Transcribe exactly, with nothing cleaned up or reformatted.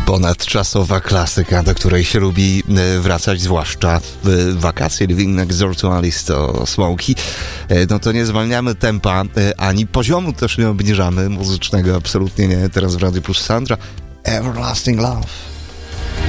Ponadczasowa klasyka, do której się lubi wracać, zwłaszcza w wakacje. Living Next Door to Alice to Smokey. No to nie zwalniamy tempa, ani poziomu też nie obniżamy, muzycznego absolutnie nie. Teraz w Radiu Plus Sandra, Everlasting Love.